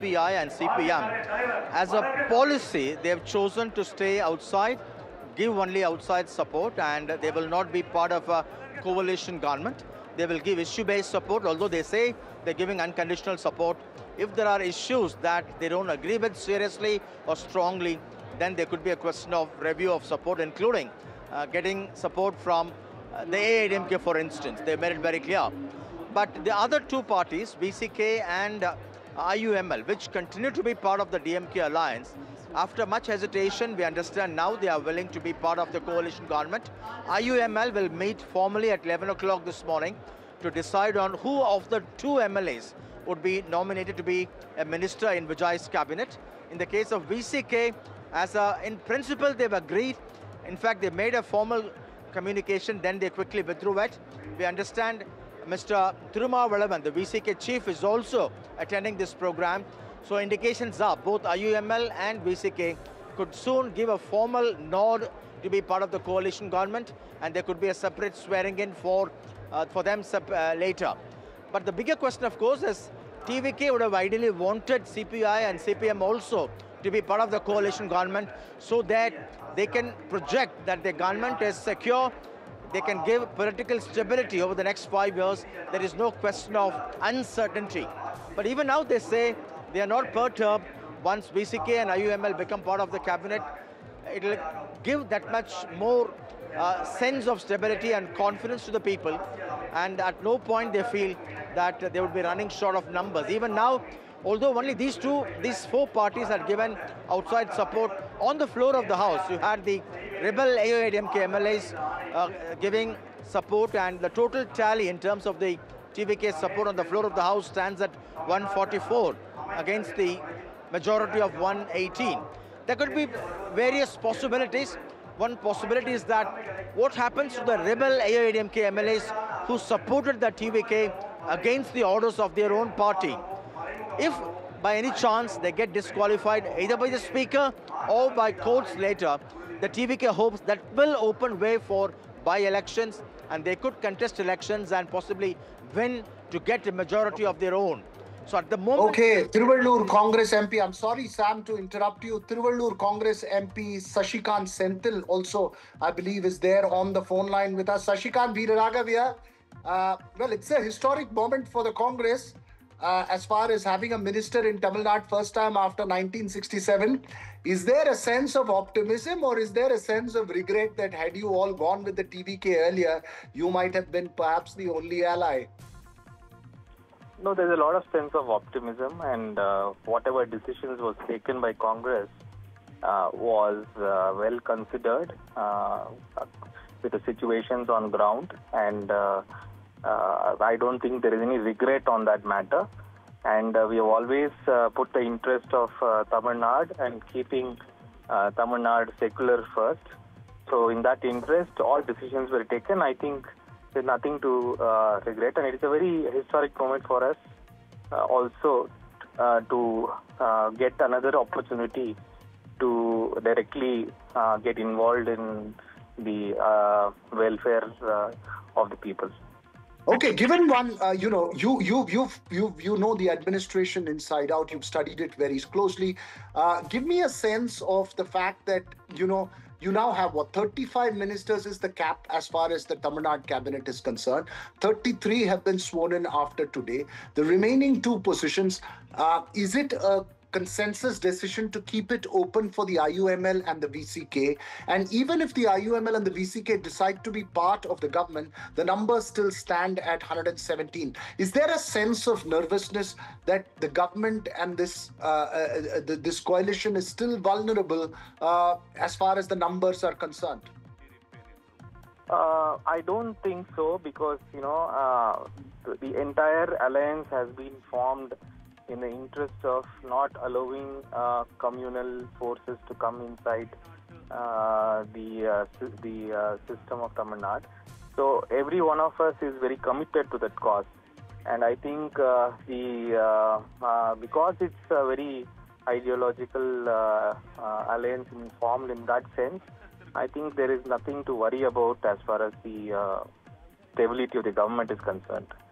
CPI and CPM. As a policy, they have chosen to stay outside, give only outside support, and they will not be part of a coalition government. They will give issue-based support, although they say they're giving unconditional support. If there are issues that they don't agree with seriously or strongly, then there could be a question of review of support, including getting support from the AIDMK, for instance. They made it very clear. But the other two parties, VCK and IUML, which continue to be part of the DMK alliance, after much hesitation, we understand now they are willing to be part of the coalition government. IUML will meet formally at 11 o'clock this morning to decide on who of the two MLAs would be nominated to be a minister in Vijay's cabinet. In the case of VCK, in principle, they've agreed. In fact, they made a formal communication, then they quickly withdrew it. We understand Mr. Thirumavalavan, the VCK chief, is also attending this program. So indications are both IUML and VCK could soon give a formal nod to be part of the coalition government, and there could be a separate swearing in for them later. But the bigger question, of course, is TVK would have ideally wanted CPI and CPM also to be part of the coalition government so that they can project that the government is secure. They can give political stability over the next 5 years. There is no question of uncertainty. But even now they say they are not perturbed once VCK and IUML become part of the cabinet. It will give that much more sense of stability and confidence to the people. And at no point they feel that they would be running short of numbers. Even now, although only these four parties had given outside support on the floor of the House, you had the rebel AIDMK MLAs giving support, and the total tally in terms of the TVK support on the floor of the House stands at 144 against the majority of 118. There could be various possibilities. One possibility is that what happens to the rebel AIDMK MLAs who supported the TVK against the orders of their own party. If by any chance they get disqualified either by the speaker or by courts later, the TVK hopes that will open way for by-elections, and they could contest elections and possibly win to get a majority of their own. So at the moment... Okay, Tiruvallur Congress MP, I'm sorry, Sam, to interrupt you. Tiruvallur Congress MP Sashikant Senthil also, I believe, is there on the phone line with us. Sashikant Veeraraghavia, well, it's a historic moment for the Congress as far as having a minister in Tamil Nadu first time after 1967. Is there a sense of optimism, or is there a sense of regret that had you all gone with the TVK earlier, you might have been perhaps the only ally? No, there's a lot of sense of optimism, and whatever decisions was taken by Congress was well considered with the situations on ground, and I don't think there is any regret on that matter. And we have always put the interest of Tamil Nadu and keeping Tamil Nadu secular first. So in that interest, all decisions were taken. I think there's nothing to regret, and it's a very historic moment for us also to get another opportunity to directly get involved in the welfare of the people. Okay, given one, you know the administration inside out. You've studied it very closely. Give me a sense of the fact that you now have 35 ministers is the cap as far as the Tamil Nadu cabinet is concerned. 33 have been sworn in after today. The remaining two positions, is it a consensus decision to keep it open for the IUML and the VCK? And even if the IUML and the VCK decide to be part of the government, the numbers still stand at 117. Is there a sense of nervousness that the government and this coalition is still vulnerable as far as the numbers are concerned? I don't think so, because the entire alliance has been formed in the interest of not allowing communal forces to come inside the system of Tamil Nadu. So every one of us is very committed to that cause, and I think because it's a very ideological alliance formed in that sense, I think there is nothing to worry about as far as the stability of the government is concerned.